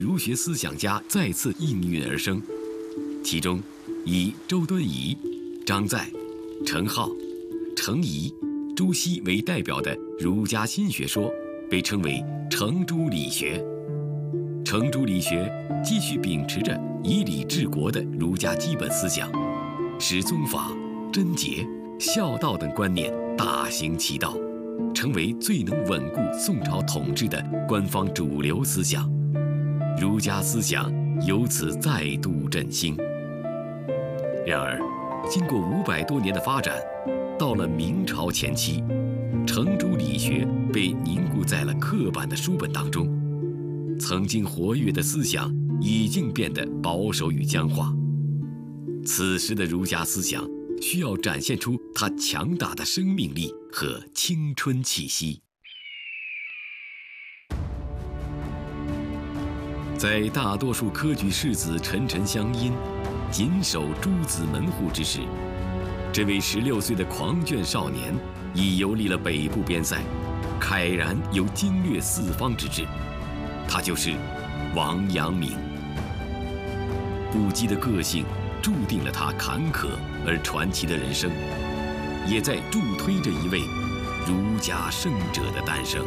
儒学思想家再次应运而生，其中以周敦颐、张载、程颢、程颐、朱熹为代表的儒家新学说被称为程朱理学。程朱理学继续秉持着以礼治国的儒家基本思想，使宗法、贞洁、孝道等观念大行其道，成为最能稳固宋朝统治的官方主流思想。儒家思想由此再度振兴。然而，经过500多年的发展，到了明朝前期，程朱理学被凝固在了刻板的书本当中，曾经活跃的思想已经变得保守与僵化。此时的儒家思想需要展现出它强大的生命力和青春气息。在大多数科举士子沉沉相因、谨守诸子门户之时，这位16岁的狂狷少年已游历了北部边塞，慨然有经略四方之志。他就是王阳明。不羁的个性注定了他坎坷而传奇的人生，也在助推着一位儒家圣者的诞生。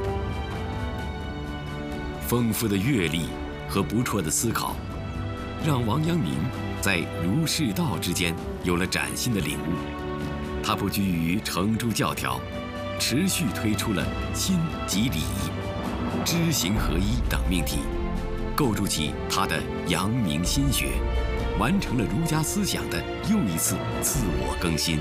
丰富的阅历和不辍的思考，让王阳明在儒释道之间有了崭新的领悟。他不拘于程朱教条，持续推出了心即理、知行合一等命题，构筑起他的阳明心学，完成了儒家思想的又一次自我更新。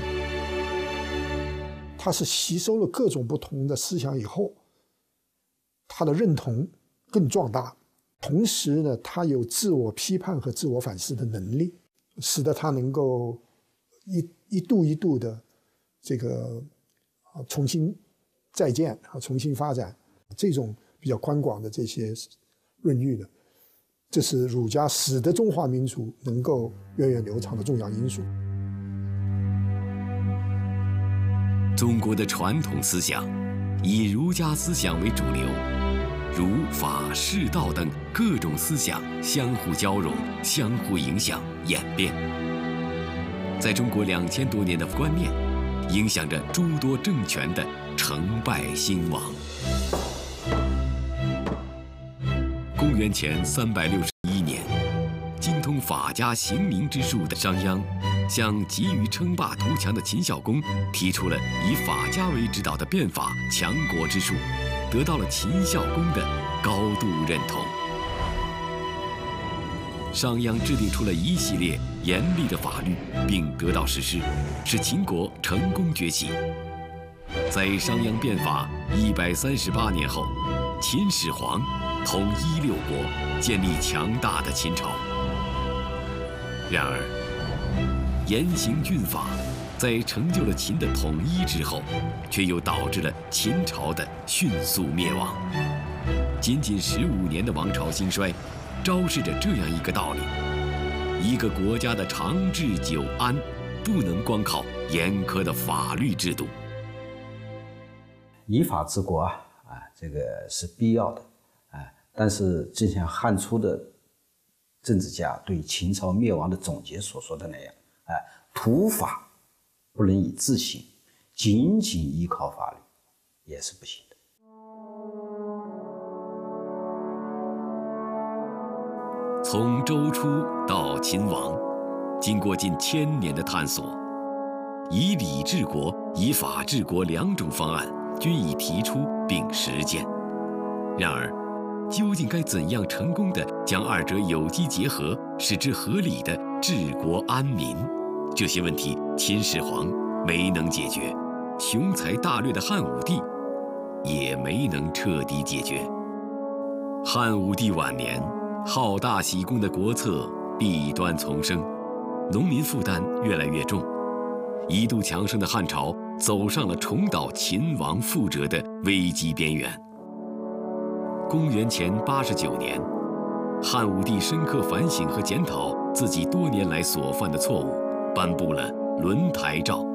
他是吸收了各种不同的思想以后，他的认同更壮大，同时呢，他有自我批判和自我反思的能力，使得他能够一度一度的这个重新再建重新发展，这种比较宽广的这些论域呢，这是儒家使得中华民族能够源远流长的重要因素。 中国的传统思想以儒家思想为主流，儒法释道等各种思想相互交融、相互影响、演变，在中国2000多年的观念，影响着诸多政权的成败兴亡。公元前361年，精通法家刑名之术的商鞅，向急于称霸图强的秦孝公提出了以法家为指导的变法强国之术，得到了秦孝公的高度认同。商鞅制定出了一系列严厉的法律，并得到实施，使秦国成功崛起。在商鞅变法138年后，秦始皇统一6国，建立强大的秦朝。然而，严刑峻法在成就了秦的统一之后，却又导致了秦朝的迅速灭亡。仅仅15年的王朝兴衰，昭示着这样一个道理：一个国家的长治久安，不能光靠严苛的法律制度。 以法治国这个是必要的但是就像汉初的政治家对秦朝灭亡的总结所说的那样土法不能以自行，仅仅依靠法律也是不行的。 从周初到秦亡，经过近1000年的探索，以礼治国、以法治国2种方案均已提出并实践。然而，究竟该怎样成功地将2者有机结合，使之合理地治国安民？这些问题，秦始皇没能解决，雄才大略的汉武帝也没能彻底解决。汉武帝晚年，好大喜功的国策弊端丛生，农民负担越来越重，一度强盛的汉朝走上了重蹈秦王覆辙的危机边缘。公元前89年，汉武帝深刻反省和检讨自己多年来所犯的错误，颁布了轮台诏，